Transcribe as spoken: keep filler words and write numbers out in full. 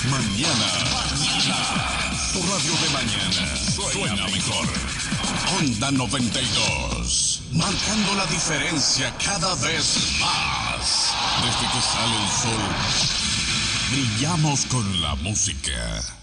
Mañana. Mañana. Tu radio de mañana suena mejor. Onda noventa y dos. Marcando la diferencia cada vez más. Desde que sale el sol, brillamos con la música.